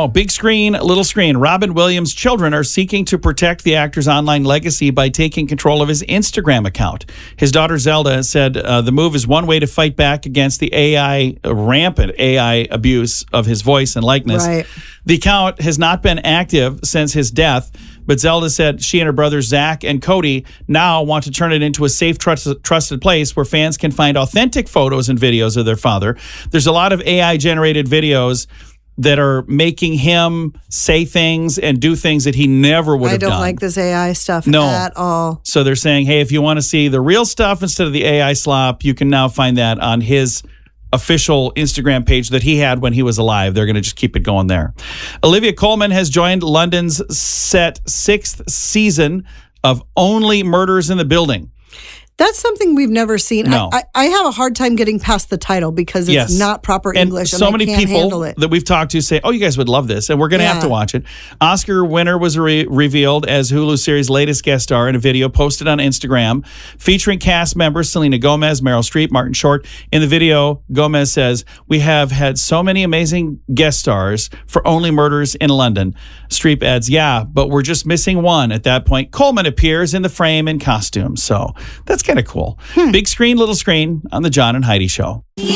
now, big screen, little screen. Robin Williams' children are seeking to protect the actor's online legacy by taking control of his Instagram account. His daughter Zelda said the move is one way to fight back against the rampant AI abuse of his voice and likeness. Right. The account has not been active since his death, but Zelda said she and her brothers Zach and Cody now want to turn it into a safe, trusted place where fans can find authentic photos and videos of their father. There's a lot of AI-generated videos that are making him say things and do things that he never would have done. I don't like this AI stuff at all. So they're saying, hey, if you want to see the real stuff instead of the AI slop, you can now find that on his official Instagram page that he had when he was alive. They're going to just keep it going there. Olivia Colman has joined London's set 6th season of Only Murders in the Building. That's something we've never seen. No. I have a hard time getting past the title because it's not proper English, and so I many can't people handle it. that we've talked to say, oh, you guys would love this, and we're going to have to watch it. Oscar winner was revealed as Hulu series' latest guest star in a video posted on Instagram featuring cast members Selena Gomez, Meryl Streep, Martin Short. In the video, Gomez says, we have had so many amazing guest stars for Only Murders in London. Streep adds, yeah, but we're just missing one. At that point, Coleman appears in the frame in costume. So that's kind of cool. Big screen, little screen on the John and Heidi Show.